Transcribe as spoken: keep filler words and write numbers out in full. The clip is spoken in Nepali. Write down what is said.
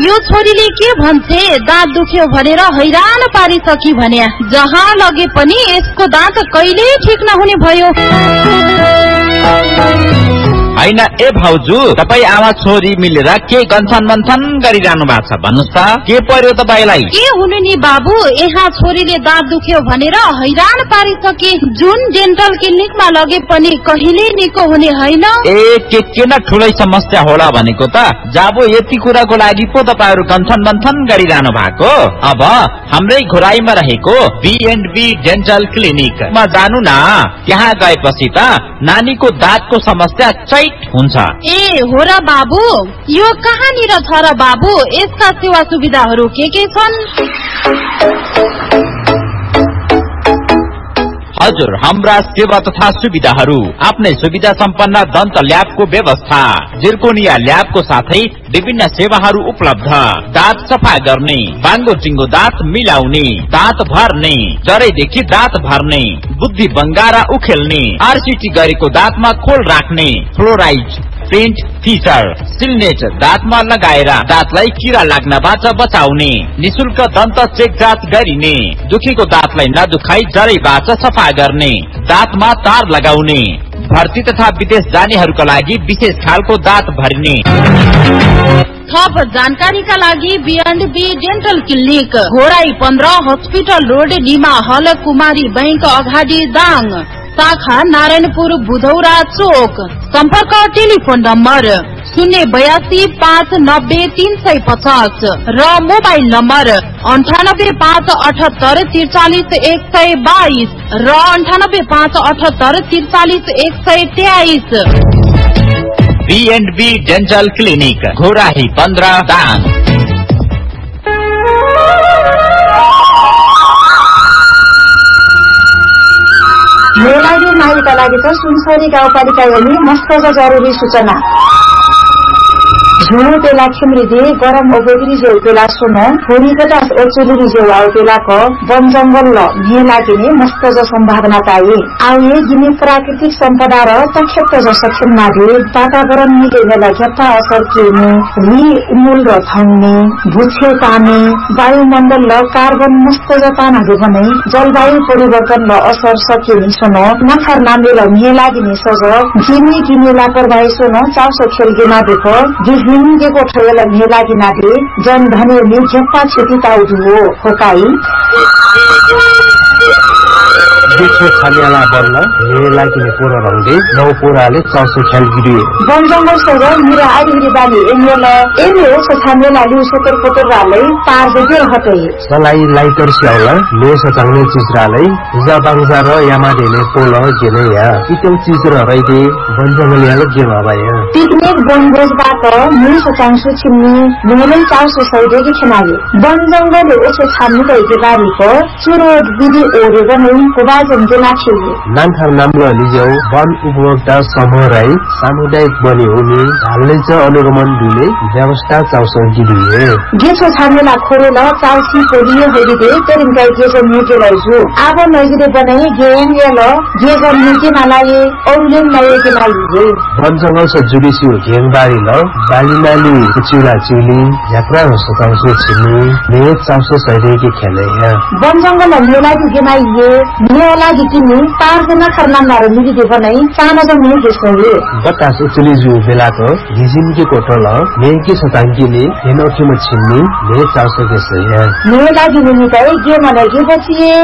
यो छोरीले के भन्छे दाँत दुख्यो भनेर हैरान पारिसकी भने जहाँ लगे पनि यसको दाँत कहिल्यै ठीक नहुने भयो। हैन ए भाउजू, तपाई आमा छोरी मिलेर के गन्थन मन्थन गरिरहनु भएको छ भन्नुस् त, के पर्यो तपाईलाई? के हुनु नि बाबु, यहाँ छोरीले दाँत दुख्यो भनेर हैरान पारिसके, जुन डेन्टल क्लिनिकमा लगे पनि कहिले निको हुने हैन। ए के किन ठुलै समस्या होला भनेको त, जाबो यति कुराको लागि पो तपाईहरु गन्थन मन्थन गरिरहनु भएको। अब हाम्रै घोराईमा रहेको बी एन्ड बी डेन्टल क्लिनिकमा जानु न, त्यहाँ गएपछि त नानीको दाँतको समस्या चैट हुन्छ। ए हो र बाबु, यो कहाँनिर छ र बाबु, यसका सेवा सुविधाहरू के के छन्? हजुर, हाम्रा सेवा तथा सुविधाहरू आफ्नै सुविधा सम्पन्न दन्त ल्याबको व्यवस्था, जिर्कोनिया ल्याबको साथै विभिन्न सेवाहरू उपलब्ध। दाँत सफा गर्ने, बाङ्गो चिङ्गो दाँत मिलाउने, दाँत भर्ने, जरैदेखि दाँत भर्ने, बुद्धि बङ्गारा उखेल्ने, आरसीटी गरेको दाँतमा खोल राख्ने, फ्लोराइड प्रिन्ट फिचर, सिलनेट दाँतमा लगाएर दाँतलाई किरा लाग्नबाट बचाउने, निशुल्क दन्त चेक जाँच गरिने, दुखेको दाँतलाई नदुखाई जरैबाट सफा गर्ने, दाँतमा तार लगाउने, भर्ती तथा विदेश जानेहरूका लागि विशेष खालको दाँत भरिने। थप जानकारीका लागि be and be dental clinic, Ghorahi पन्ध्र, हस्पिटल रोड, निमा हल, कुमारी बैंक अगाडि दाङ, शाखा नारायणपुर बुधौरा चोक। सम्पर्क टेलिफोन नम्बर शून्य बयासी पाँच नब्बे तीन सय पचास र मोबाइल नम्बर अन्ठानब्बे पाँच अठहत्तर त्रिचालिस एक सय बाइस र अन्ठानब्बे पाँच अठहत्तर त्रिचालिस एक सय तेइस। Be and be dental clinic, Ghorahi पन्ध्र, दाङ। मेलाडी माईका लागि त सुनसरी गाउँपालिका हेर्ने मस्त जरुरी सूचना। झुनु पेला खिमरिदे गरम ओगोगिरी जेउ पेला सुनो थोड़ी पचास ओचुलिरी जेउ आउ पेलाको वन जंगल ल भे लागिने मस्त ज सम्भावना पाए। आउए गिने प्राकृतिक सम्पदा र तक्षेत्र ज सक्षम मादे वातावरण मिलेन लग्यता असर केने रि मूल र थङ्ने भुछे ताने वायुमण्डल ल कार्बन मस्त ज तानाले भने जलवायु परिवर्तन ल असर सकेनी सुनो नखर नामे ल भे लागिने सज गिने गिने लापरवाही सुनो चाउसो खेल गेमा देखो हिन्दीको ठेला मेला गिनाले जन धने झप्पा क्षति ताउदुओ होकाई देखो छालियाला बल्ल मेला किने पोरा रंगे नौ पोराले चासो खेल गिरिए वन जंगल सग मिरा आइरी बाली एमेल एमे छ छामेला लिउ सतर पतर रालै पार जगे हटे सलाई लाइटर स्याउला ले सचाउने चीज रालै जा बांजा र यामा देले पोल गेले या इतो चीज र रैदे वन जंगल याले के बाबाया पिकनिक बनभोजबाट मुनि सचाङसु छिन्ने मेलै चासो सैदेकी खनाले वन जंगल ओछे छाम्नु गएकी बारीको चुरो विधि ओरे गनै कोबा जंजना छिए नामथार नामले लिजौ वन उपभोक्ता समूह राई सामुदायिक बने हुने हालले च अनुगमन दिले व्यवस्था चाउसो गिरिए गेसो छामेला खोरेला चाउसी पोलियो हेरिदे तेरिन गाई गेसो न्युटे लैजु आबो नजिदे बनाए गेम येल गेजर न्युटे नालाए औलेन लाए के लाइए वन जंगल से जुडिसु गेमबारी ल बालीनाली चिला चिली यात्रा सताउसो छिनी ने चाउसो सैदे के खेले है वन जंगल मेला के गेमाइए मेला दिकिनी पार जना खरना मारो मिली दे बनाई साना ज मे गेसले बतास उचली जु बेलाको गिजिन के कोटल मे के सतांकीले हेनोठी म छिन्नी ने चाउसो गेसले है मेला गिनी गए गेम लगे बचिए